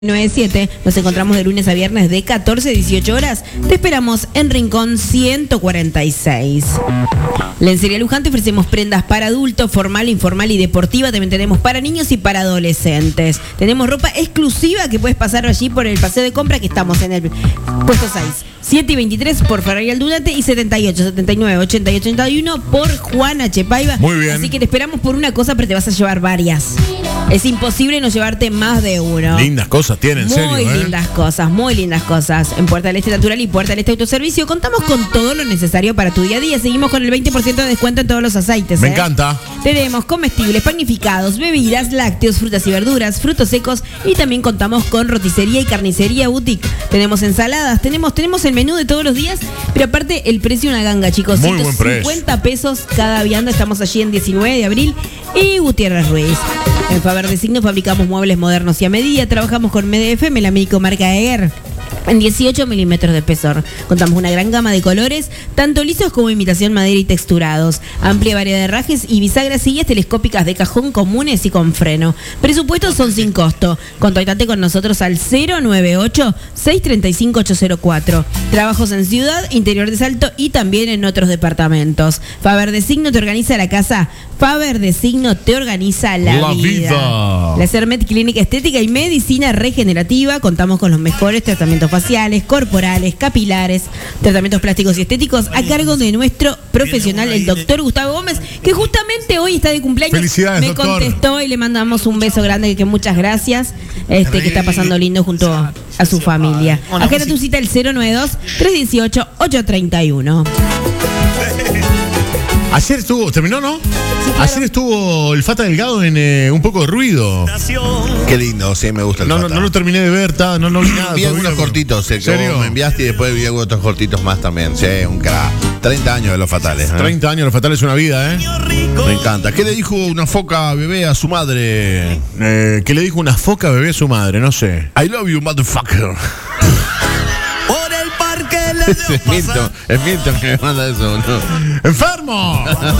97. Nos encontramos de lunes a viernes de 14 a 18 horas. Te esperamos en Rincón 146. Lencería Luján, te ofrecemos prendas para adultos, formal, informal y deportiva. También tenemos para niños y para adolescentes. Tenemos ropa exclusiva que puedes pasar allí por el paseo de compra que estamos en el puesto 6. 7 y 23 por Ferrari Aldunate y 78, 79, 80 y 81 por Juan H. Paiva. Muy bien. Así que te esperamos por una cosa, pero te vas a llevar varias. Es imposible no llevarte más de uno. Lindas cosas tienen, en serio. Muy lindas cosas, muy lindas cosas. En Puerta del Este Natural y Puerta del Este Autoservicio contamos con todo lo necesario para tu día a día. Seguimos con el 20% de descuento en todos los aceites. Me encanta. Tenemos comestibles, panificados, bebidas, lácteos, frutas y verduras, frutos secos y también contamos con roticería y carnicería boutique. Tenemos ensaladas, tenemos el menú de todos los días, pero aparte el precio una ganga, chicos. Muy buen precio. 50 pesos cada vianda. Estamos allí en 19 de abril y Gutiérrez Ruiz. En Faber de Signo fabricamos muebles modernos y a medida. Trabajamos con MDF, melamínico marca Eger, en 18 milímetros de espesor. Contamos una gran gama de colores, tanto lisos como imitación madera y texturados. Amplia variedad de herrajes y bisagras y guías telescópicas de cajón comunes y con freno. Presupuestos son sin costo. Contactate con nosotros al 098-635-804. Trabajos en Ciudad, Interior de Salto y también en otros departamentos. Faber de Signo te organiza la casa. Faber de Signo te organiza la vida. La Cermet Clínica Estética y Medicina Regenerativa. Contamos con los mejores tratamientos faciales, corporales, capilares, tratamientos plásticos y estéticos a cargo de nuestro profesional, el doctor Gustavo Gómez, que justamente hoy está de cumpleaños. Felicidades, me doctor. Contestó y le mandamos un beso grande, que muchas gracias, que está pasando lindo junto a su familia. Agenda tu cita el 092-318-831. Ayer estuvo, ¿terminó, no? Sí, claro. Ayer estuvo el Fata Delgado en Un Poco de Ruido. Qué lindo, sí, me gusta el No Fata. lo terminé de ver, no vi nada. Vi algunos todavía. cortitos, ¿En serio? me enviaste y después vi algunos otros cortitos más también. Sí, un crack. 30 años de Los Fatales. 30 años, Los Fatales es una vida, ¿eh? Me encanta. ¿Qué le dijo una foca bebé a su madre? ¿Qué le dijo una foca bebé a su madre? No sé. I love you, motherfucker. Por el parque le Es Milton que me manda eso, ¿no? ¡Enfermo!